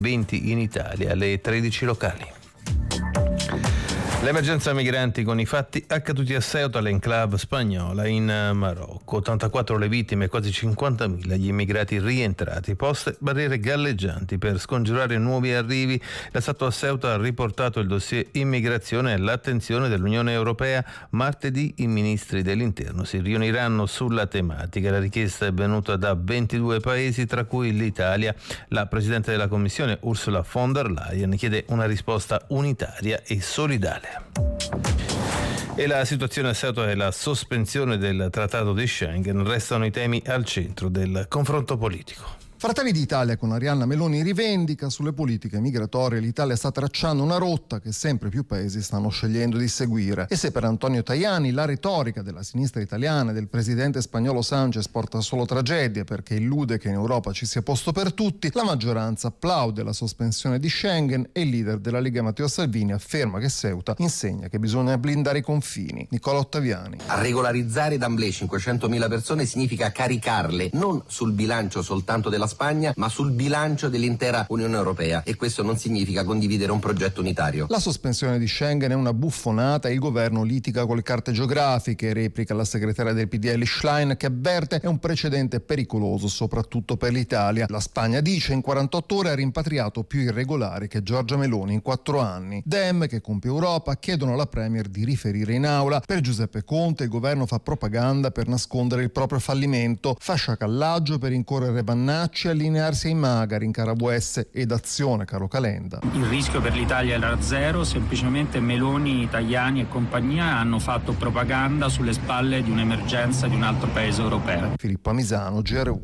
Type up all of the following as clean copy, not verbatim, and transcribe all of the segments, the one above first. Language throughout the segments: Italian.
20 in Italia, alle 13 locali. L'emergenza migranti con i fatti accaduti a Ceuta, l'enclave spagnola in Marocco. 84 le vittime, quasi 50.000 gli immigrati rientrati, poste barriere galleggianti per scongiurare nuovi arrivi. La Stato a Ceuta ha riportato il dossier immigrazione all'attenzione dell'Unione Europea. Martedì i ministri dell'interno si riuniranno sulla tematica. La richiesta è venuta da 22 paesi, tra cui l'Italia. La Presidente della Commissione, Ursula von der Leyen, chiede una risposta unitaria e solidale. E la situazione a Ceuta e la sospensione del Trattato di Schengen restano i temi al centro del confronto politico. Fratelli d'Italia con Arianna Meloni rivendica sulle politiche migratorie l'Italia sta tracciando una rotta che sempre più paesi stanno scegliendo di seguire. E se per Antonio Tajani la retorica della sinistra italiana e del presidente spagnolo Sánchez porta solo tragedie perché illude che in Europa ci sia posto per tutti, la maggioranza applaude la sospensione di Schengen e il leader della Lega Matteo Salvini afferma che Ceuta insegna che bisogna blindare i confini. Nicola Ottaviani. A regolarizzare d'amblè 500.000 persone significa caricarle non sul bilancio soltanto della Spagna, ma sul bilancio dell'intera Unione Europea, e questo non significa condividere un progetto unitario. La sospensione di Schengen è una buffonata e il governo litiga con le carte geografiche, replica la segretaria del PDL Schlein, che avverte è un precedente pericoloso soprattutto per l'Italia. La Spagna dice in 48 ore ha rimpatriato più irregolari che Giorgia Meloni in 4 anni. Dem, che compie Europa, chiedono alla Premier di riferire in aula. Per Giuseppe Conte il governo fa propaganda per nascondere il proprio fallimento, fa sciacallaggio per incorrere Vannacci, allinearsi ai magari in Carabuesse ed Azione, caro Calenda. Il rischio per l'Italia era zero, semplicemente Meloni, Tajani e compagnia hanno fatto propaganda sulle spalle di un'emergenza di un altro paese europeo. Filippo Amisano, GR1.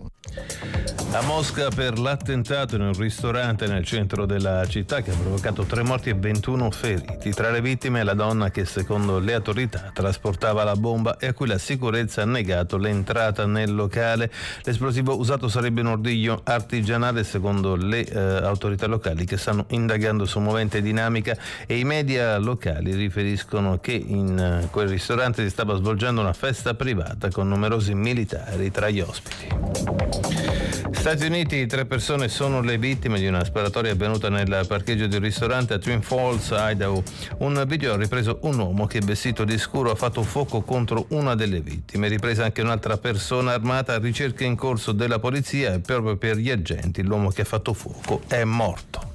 A Mosca per l'attentato in un ristorante nel centro della città che ha provocato 3 morti e 21 feriti. Tra le vittime la donna che secondo le autorità trasportava la bomba e a cui la sicurezza ha negato l'entrata nel locale. L'esplosivo usato sarebbe un ordiglio artigianale secondo le autorità locali che stanno indagando su movente dinamica, e i media locali riferiscono che in quel ristorante si stava svolgendo una festa privata con numerosi militari tra gli ospiti. Stati Uniti, 3 persone sono le vittime di una sparatoria avvenuta nel parcheggio di un ristorante a Twin Falls, Idaho. Un video ha ripreso un uomo che vestito di scuro ha fatto fuoco contro una delle vittime. Ripresa anche un'altra persona armata, ricerca in corso della polizia e proprio per gli agenti l'uomo che ha fatto fuoco è morto.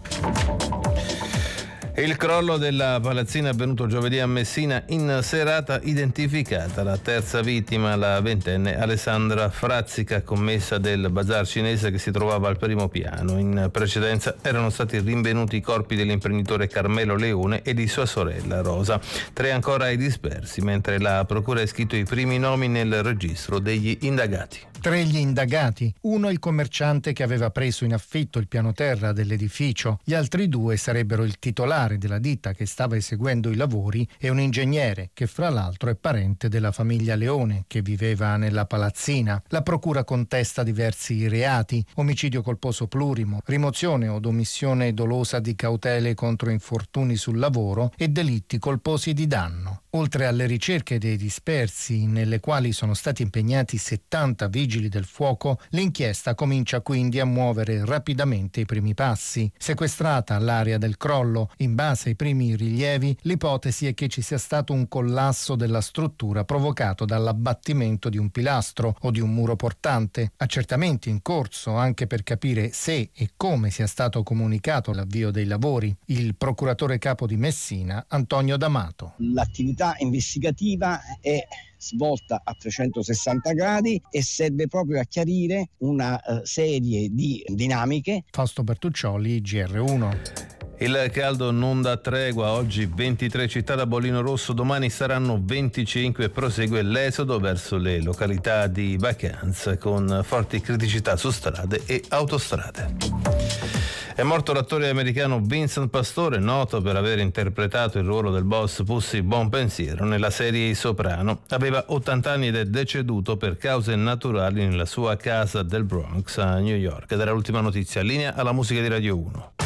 Il crollo della palazzina avvenuto giovedì a Messina, in serata identificata la terza vittima, la 20enne Alessandra Frazzica, commessa del bazar cinese che si trovava al primo piano. In precedenza erano stati rinvenuti i corpi dell'imprenditore Carmelo Leone e di sua sorella Rosa. 3 ancora ai dispersi, mentre la procura ha iscritto i primi nomi nel registro degli indagati. 3 gli indagati, 1 il commerciante che aveva preso in affitto il piano terra dell'edificio, gli altri 2 sarebbero il titolare della ditta che stava eseguendo i lavori e un ingegnere che fra l'altro è parente della famiglia Leone che viveva nella palazzina. La procura contesta diversi reati: omicidio colposo plurimo, rimozione o omissione dolosa di cautele contro infortuni sul lavoro e delitti colposi di danno. Oltre alle ricerche dei dispersi, nelle quali sono stati impegnati 70 vigili del fuoco, l'inchiesta comincia quindi a muovere rapidamente i primi passi. Sequestrata l'area del crollo, in base ai primi rilievi, l'ipotesi è che ci sia stato un collasso della struttura provocato dall'abbattimento di un pilastro o di un muro portante. Accertamenti in corso anche per capire se e come sia stato comunicato l'avvio dei lavori. Il procuratore capo di Messina, Antonio D'Amato. L'attività investigativa è svolta a 360 gradi e serve proprio a chiarire una serie di dinamiche. Fausto Bertuccioli, GR1. Il caldo non dà tregua, oggi 23 città da bollino rosso, domani saranno 25 e prosegue l'esodo verso le località di vacanza con forti criticità su strade e autostrade. È morto l'attore americano Vincent Pastore, noto per aver interpretato il ruolo del boss Pussy Bonpensiero nella serie I Soprano. Aveva 80 anni ed è deceduto per cause naturali nella sua casa del Bronx a New York. Ed era l'ultima notizia. Linea alla musica di Radio 1.